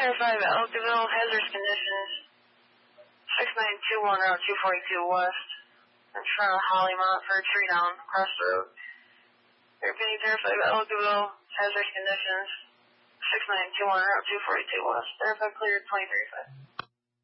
5 Elkville, hazardous conditions. 6921 Route 242 West. In front of Hollymont for a tree down across the road. Repeating 5 Elkville, hazardous conditions. 6921 Route 242 West. Verify cleared 23-5.